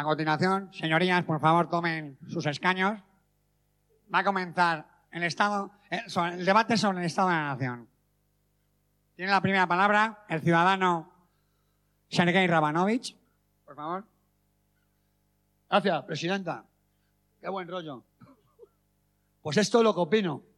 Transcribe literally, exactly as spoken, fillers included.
A continuación, señorías, por favor, tomen sus escaños. Va a comenzar el, estado, el, sobre, el debate sobre el Estado de la Nación. Tiene la primera palabra el ciudadano Sergei Rabanovich. Por favor. Gracias, presidenta. Qué buen rollo. Pues esto es lo que opino.